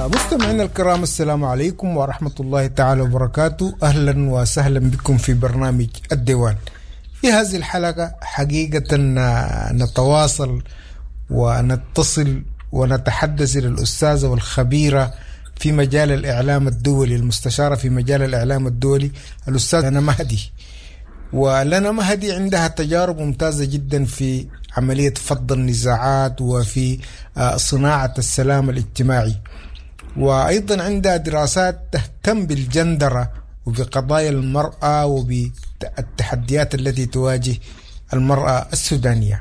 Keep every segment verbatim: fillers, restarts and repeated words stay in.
مستمعينا الكرام، السلام عليكم ورحمة الله تعالى وبركاته. أهلا وسهلا بكم في برنامج الديوان. في هذه الحلقة حقيقة نتواصل ونتصل ونتحدث إلى الأستاذة والخبيرة في مجال الإعلام الدولي، المستشارة في مجال الإعلام الدولي، الأستاذة لنا مهدي. ولنا مهدي عندها تجارب ممتازة جدا في عملية فض النزاعات وفي صناعة السلام الاجتماعي، وأيضا عندها دراسات تهتم بالجندرة وبقضايا المرأة وبالتحديات التي تواجه المرأة السودانية.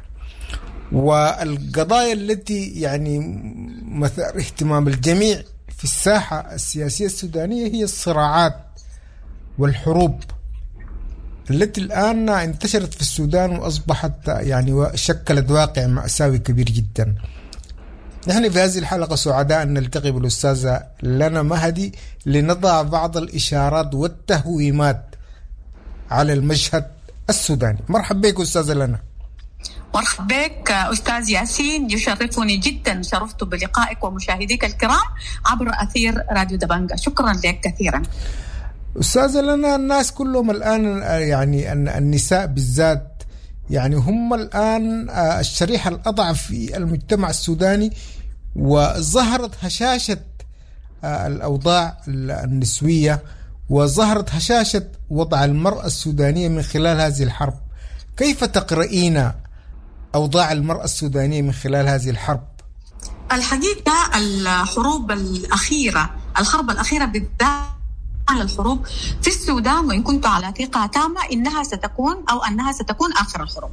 والقضايا التي يعني مثار اهتمام الجميع في الساحة السياسية السودانية هي الصراعات والحروب التي الآن انتشرت في السودان وأصبحت يعني شكلت واقع مأساوي كبير جدا. نحن في هذه الحلقة سعداء أن نلتقي بالأستاذة لنا مهدي لنضع بعض الإشارات والتهويمات على المشهد السوداني. مرحبا بك أستاذة لنا. مرحبا بك أستاذ ياسين، يشرفني جدا، شرفت بلقائك ومشاهديك الكرام عبر أثير راديو دبنجة. شكرا لك كثيرا. أستاذة لنا، الناس كلهم الآن يعني النساء بالذات يعني هم الآن الشريحة الأضعف في المجتمع السوداني، وظهرت هشاشة الأوضاع النسوية وظهرت هشاشة وضع المرأة السودانية من خلال هذه الحرب. كيف تقرأين أوضاع المرأة السودانية من خلال هذه الحرب؟ الحقيقة الحروب الأخيرة، الحرب الأخيرة بالذات الحروب في السودان، وإن كنت على ثقة تامة إنها ستكون أو أنها ستكون آخر الحروب.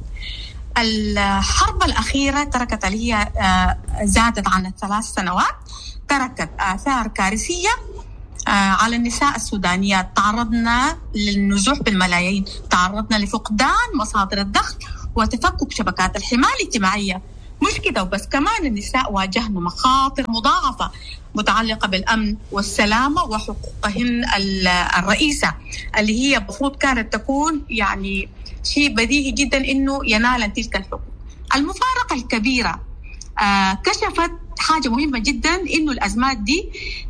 الحرب الأخيرة تركت، اللي هي زادت عن الثلاث سنوات، تركت آثار كارثية على النساء السودانيات. تعرضنا للنزوح بالملايين، تعرضنا لفقدان مصادر الدخل وتفكك شبكات الحماية الاجتماعية. مش كده وبس، كمان النساء واجهنا مخاطر مضاعفة متعلقة بالأمن والسلامة وحقوقهن الرئيسة، اللي هي المفروض كانت تكون يعني شيء بديهي جدا إنه ينال تلك الحقوق. المفارقة الكبيرة آه كشفت حاجة مهمة جدا، إنه الأزمات دي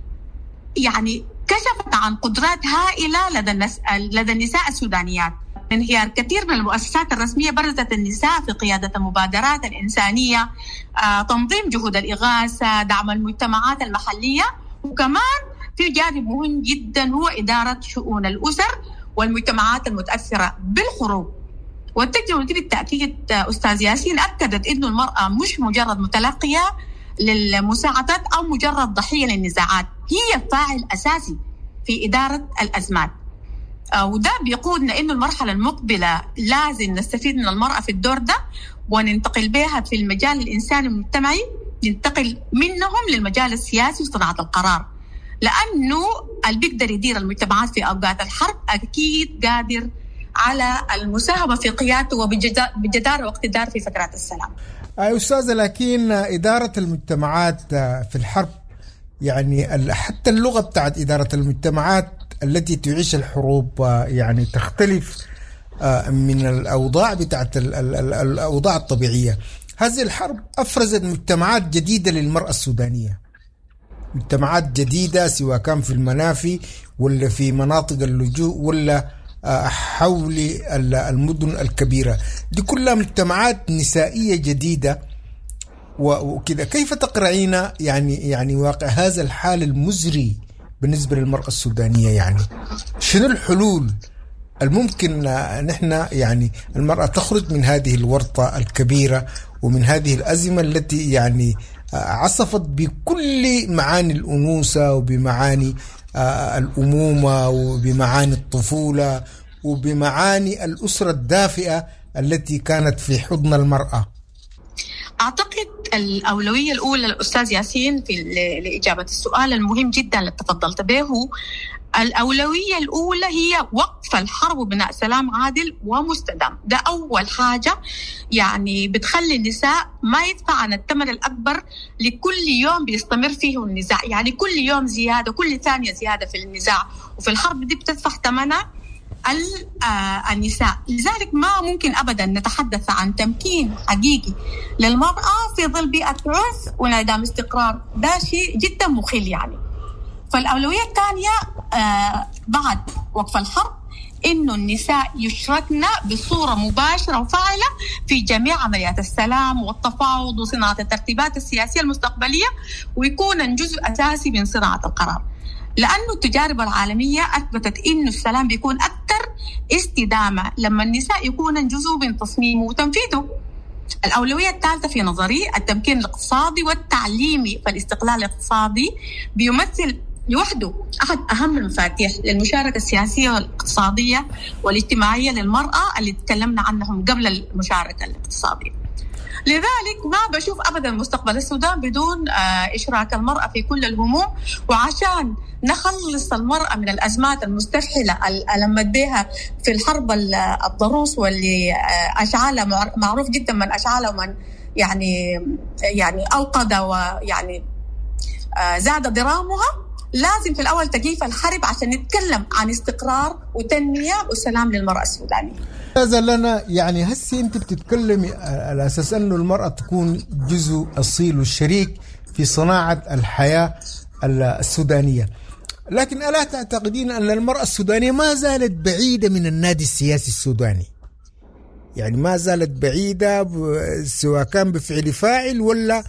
يعني كشفت عن قدرات هائلة لدى النس... لدى النساء السودانيات. انهيار كثير من المؤسسات الرسمية برزت النساء في قيادة المبادرات الإنسانية، آه، تنظيم جهود الإغاثة، دعم المجتمعات المحلية، وكمان في جانب مهم جدا هو إدارة شؤون الأسر والمجتمعات المتأثرة بالحروب. والتجربة دي بالتأكيد أستاذ ياسين أكدت إنه المرأة مش مجرد متلقية للمساعدات أو مجرد ضحية للنزاعات، هي فاعل أساسي في إدارة الأزمات. وده بيقودنا إنه المرحلة المقبلة لازم نستفيد من المرأة في الدور ده وننتقل بها في المجال الإنساني والمجتمعي، ننتقل منهم للمجال السياسي وصناعة القرار، لأنه اللي بيقدر يدير المجتمعات في أوقات الحرب أكيد قادر على المساهمة في قيادته وبجدارة واقتدار في فترات السلام. أي أستاذة، لكن إدارة المجتمعات في الحرب يعني حتى اللغة بتاعت إدارة المجتمعات التي تعيش الحروب يعني تختلف من الأوضاع بتاعت الأوضاع الطبيعية. هذه الحرب أفرزت مجتمعات جديدة للمرأة السودانية، مجتمعات جديدة سواء كان في المنافي ولا في مناطق اللجوء ولا حول المدن الكبيرة، دي كلها مجتمعات نسائية جديدة وكذا. كيف تقرأين يعني يعني واقع هذا الحال المزري بالنسبة للمرأة السودانية؟ يعني شنو الحلول الممكن نحن يعني المرأة تخرج من هذه الورطة الكبيرة ومن هذه الأزمة التي يعني عصفت بكل معاني الأنوثة وبمعاني الأمومة وبمعاني الطفولة وبمعاني الأسرة الدافئة التي كانت في حضن المرأة؟ أعتقد الأولوية الأولى للأستاذ ياسين في لإجابة السؤال المهم جدا اللي تفضلت به، الأولوية الأولى هي وقف الحرب وبناء سلام عادل ومستدام. ده أول حاجة يعني بتخلي النساء ما يدفعن الثمن الأكبر لكل يوم بيستمر فيه النزاع، يعني كل يوم زيادة، كل ثانية زيادة في النزاع وفي الحرب دي بتدفع ثمنها النساء. لذلك ما ممكن أبدا نتحدث عن تمكين حقيقي للمرأة في ظل بيئة عنف وانعدام استقرار. ده شيء جدا مخيل يعني. فالأولوية الثانية آه بعد وقف الحرب إنه النساء يشركن بصورة مباشرة وفاعلة في جميع عمليات السلام والتفاوض وصناعة الترتيبات السياسية المستقبلية، ويكون جزء أساسي من صناعة القرار. لأنه التجارب العالمية أثبتت إنه السلام بيكون أكثر استدامة لما النساء يكونن جزء من تصميمه وتنفيذه. الأولوية الثالثة في نظري التمكين الاقتصادي والتعليمي، فالاستقلال الاقتصادي بيمثل لوحده أحد أهم المفاتيح للمشاركة السياسية والاقتصادية والاجتماعية للمرأة اللي تكلمنا عنهم قبل المشاركة الاقتصادية. لذلك ما بشوف أبدا مستقبل السودان بدون إشراك المرأة في كل الهموم. وعشان نخلص المرأة من الأزمات المستفحلة اللي بها في الحرب الضروس واللي أشعلها معروف جدا من أشعلها ومن يعني يعني أوقد ويعني زاد ضرامها، لازم في الأول تقيف الحرب عشان نتكلم عن استقرار وتنمية وسلام للمرأة السودانية. هذا لنا يعني هسي أنت بتتكلمي على أساس أنه المرأة تكون جزء أصيل والشريك في صناعة الحياة السودانية، لكن ألا تعتقدين أن المرأة السودانية ما زالت بعيدة من النادي السياسي السوداني؟ يعني ما زالت بعيدة سواء كان بفعل فاعل ولا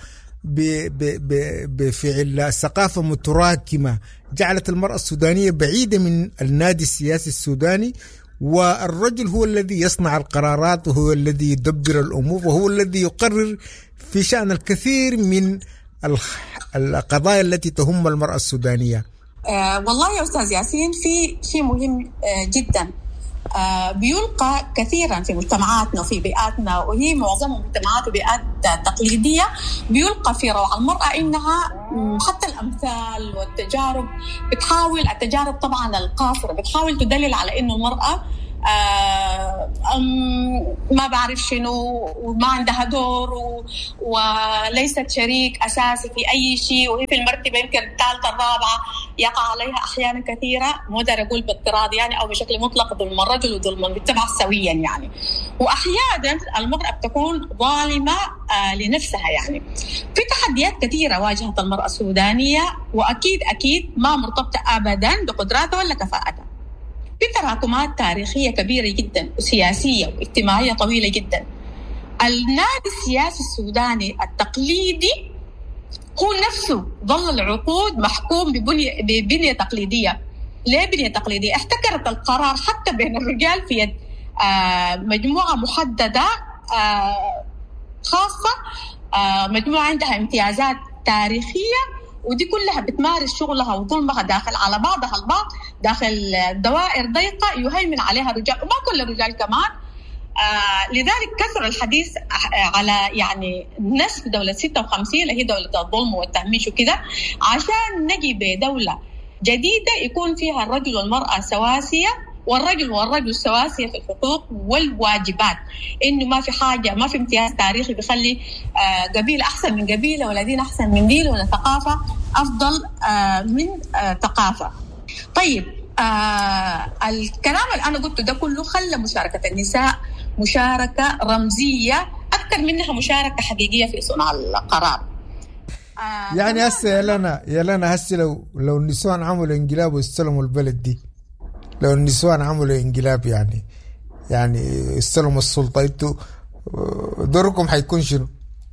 بفعل ثقافة متراكمة جعلت المرأة السودانية بعيدة من النادي السياسي السوداني، والرجل هو الذي يصنع القرارات وهو الذي يدبر الأمور وهو الذي يقرر في شأن الكثير من القضايا التي تهم المرأة السودانية. آه والله يا أستاذ ياسين، في شيء مهم آه جدا آه بيلقى كثيرا في مجتمعاتنا وفي بيئاتنا، وهي معظمها مجتمعات وبيئات تقليدية، بيلقى في روع المرأة إنها حتى الأمثال والتجارب بتحاول، التجارب طبعا القاصرة بتحاول تدلل على إنه المرأة آه ما بعرف شنو وما عندها دور وليست شريك أساسي في أي شيء، وهي في المرتبة يمكن الثالثة الرابعة، يقع عليها أحيانا كثيرة ما أقدر أقول باضطراد يعني أو بشكل مطلق ظلم الرجل وظلم المجتمع سويا يعني، وأحيانا المرأة بتكون ظالمة آه لنفسها. يعني في تحديات كثيرة واجهت المرأة السودانية، وأكيد أكيد ما مرتبطة أبدا بقدراتها ولا كفاءتها. في تراكمات تاريخية كبيرة جدا وسياسية واجتماعية طويلة جدا. النادي السياسي السوداني التقليدي هو نفسه ظل العقود محكوم ببنية, ببنية تقليدية. ليه بنية تقليدية؟ احتكرت القرار حتى بين الرجال في يد آه مجموعة محددة آه خاصة، آه مجموعة عندها امتيازات تاريخية، ودي كلها بتمارس شغلها وظلمها داخل على بعضها البعض داخل دوائر ضيقة يهيمن عليها الرجال، وما كل الرجال كمان. آه لذلك كثر الحديث على يعني نسب دولة ستة وخمسين اللي هي دولة الظلم والتهميش وكده، عشان نجي بدولة جديدة يكون فيها الرجل والمرأة سواسية، والرجل والرجل سواسية في الحقوق والواجبات، إنه ما في حاجة، ما في امتياز تاريخي بيخلي آه قبيلة أحسن من قبيلة ولا دين أحسن من دين ولا ثقافة أفضل آه من آه ثقافة. طيب آه الكلام اللي أنا قلته ده كله خلى مشاركة النساء مشاركة رمزية أكثر منها مشاركة حقيقية في صنع القرار. آه يعني هسه يا لنا يا لنا هسه لو لو النسوان عملوا انقلاب واستلموا البلد دي، لو النسوان عملوا انقلاب يعني يعني استلموا السلطة، انتوا دوركم حيكون شنو؟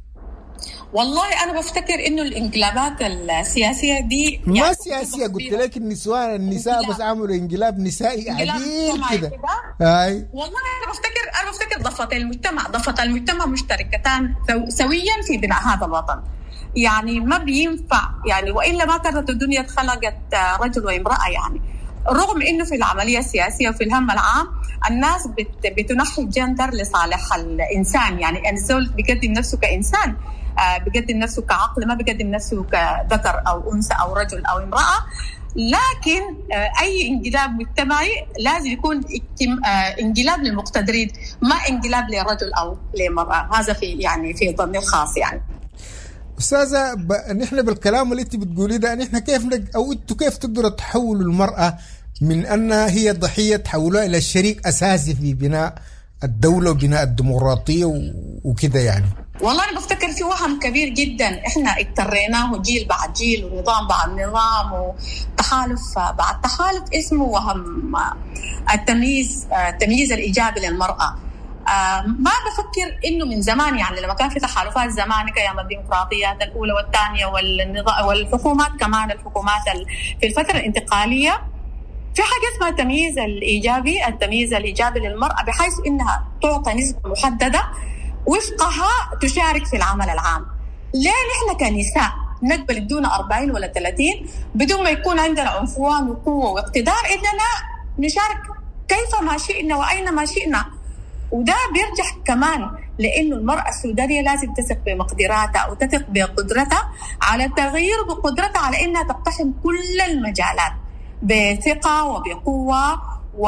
والله أنا بفتكر إنه الانقلابات السياسية دي ما يعني سياسية، قلت لك النسوان النساء انقلاب. بس عملوا انقلاب نسائي عديل كده. هاي والله أنا بفتكر أنا بفتكر ضفة المجتمع ضفة المجتمع مشتركتان سويا في بناء هذا الوطن. يعني ما بينفع يعني، وإلا ما كانت الدنيا اتخلقت رجل وامرأة يعني. رغم إنه في العملية السياسية وفي الهم العام الناس بتنحي الجندر لصالح الإنسان، يعني الزول بيقدم نفسه كإنسان، بيقدم نفسه كعقل، ما بيقدم نفسه كذكر أو أنثى أو رجل أو امرأة. لكن أي انقلاب مجتمعي لازم يكون انقلاب للمقتدرين، ما انقلاب لرجل أو لمرأة. هذا في يعني في ظني الخاص يعني. أستاذة ب... نحن بالكلام اللي أنت بتقولي ده نحن كيف نج... أو أنتوا كيف تقدروا تحولوا المرأة من أنها هي ضحية تحولوها إلى شريك أساسي في بناء الدولة وبناء الديمقراطية وكده يعني؟ والله أنا بفتكر في وهم كبير جدا إحنا اضطريناه جيل بعد جيل ونظام بعد نظام وتحالف بعد تحالف، اسمه وهم التمييز التمييز الإيجابي للمرأة. ما بفكر إنه من زمان، يعني لما كان في تحالفات زمان كأيام الديمقراطيات الأولى والثانية والنظام والحكومات كمان الحكومات في الفترة الانتقالية، في حاجة اسمها التمييز الإيجابي التمييز الإيجابي للمرأة، بحيث إنها تعطى نسبة محددة وفقها تشارك في العمل العام. ليه نحن كنساء نقبل بدون أربعين ولا ثلاثين بدون ما يكون عندنا عنفوان وقوة واقتدار إننا نشارك كيف ما شئنا وأين ما شئنا؟ وده بيرجع كمان لأنه المرأة السودانية لازم تثق بمقدراتها وتثق بقدرتها على التغيير وبقدرتها على إنها تقتحم كل المجالات بثقة وبقوة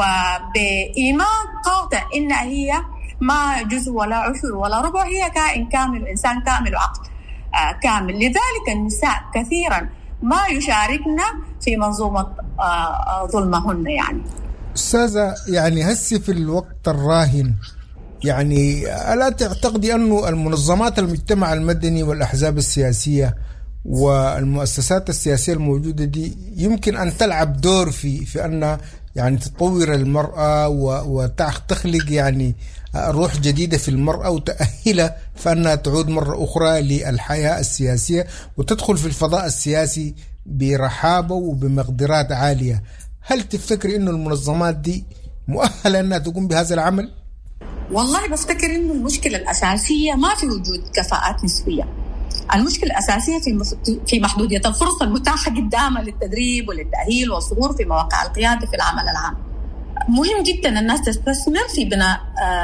وبإيمان قاطع إن هي ما جزء ولا عشر ولا ربع، هي كائن كامل، إنسان كامل وعقل آه كامل. لذلك النساء كثيرا ما يشاركنا في منظومة آه ظلمهن. يعني أستاذة، يعني هسي في الوقت الراهن، يعني ألا تعتقدي أنه المنظمات المجتمع المدني والأحزاب السياسية والمؤسسات السياسية الموجودة دي يمكن أن تلعب دور في في أن يعني تطور المرأة وتخلق يعني روح جديدة في المرأة وتأهلها فأنها تعود مرة أخرى للحياة السياسية وتدخل في الفضاء السياسي برحابة وبمقدرات عالية؟ هل تفتكر إنه المنظمات دي مؤهلة أنها تقوم بهذا العمل؟ والله بفتكر إنه المشكلة الأساسية ما في وجود كفاءات نسوية. المشكلة الأساسية في في محدودية الفرص المتاحة قدامها للتدريب وللتأهيل والظهور في مواقع القيادة في العمل العام. مهم جدا الناس تستثمر في بناء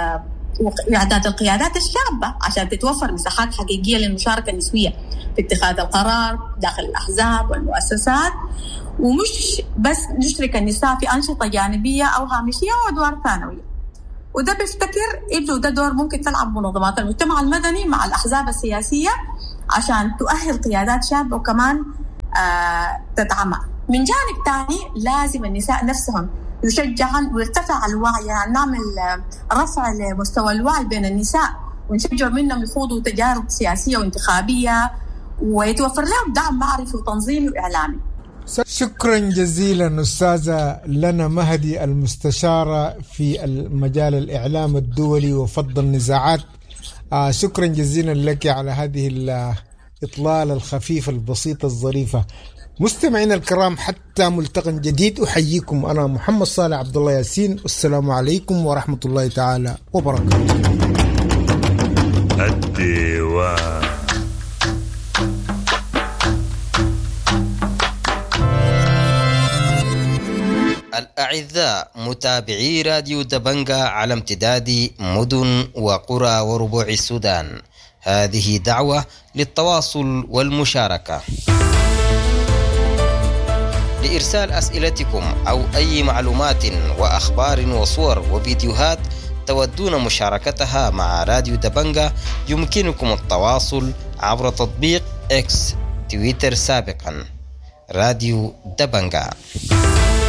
إعداد القيادات الشابة عشان تتوفر مساحات حقيقية للمشاركة النسوية في اتخاذ القرار داخل الأحزاب والمؤسسات، ومش بس نشرك النساء في أنشطة جانبية أو هامشية وأدوار ثانوية. وده بفتكر إنه ده دور ممكن تلعب منظمات المجتمع المدني مع الأحزاب السياسية عشان تؤهل قيادات شابة وكمان آه تدعمها. من جانب تاني لازم النساء نفسهم يشجعن ويرتفع الوعي، يعني نعمل رفع لمستوى الوعي بين النساء ونشجع منهم يخوضوا تجارب سياسية وانتخابية ويتوفر لهم دعم معرفي وتنظيمي وإعلامي. شكرا جزيلا أستاذة لنا مهدي، المستشارة في المجال الإعلام الدولي وفض النزاعات. آه شكرا جزيلا لك على هذه الإطلالة الخفيفة البسيطة الظريفة. مستمعين الكرام، حتى ملتقى جديد أحييكم أنا محمد صالح عبد الله ياسين، والسلام عليكم ورحمة الله تعالى وبركاته. الديوان. الأعزاء متابعي راديو دبنجا على امتداد مدن وقرى وربوع السودان، هذه دعوة للتواصل والمشاركة. لإرسال أسئلتكم أو أي معلومات وأخبار وصور وفيديوهات تودون مشاركتها مع راديو دبنجا، يمكنكم التواصل عبر تطبيق إكس تويتر سابقا راديو دبنجا.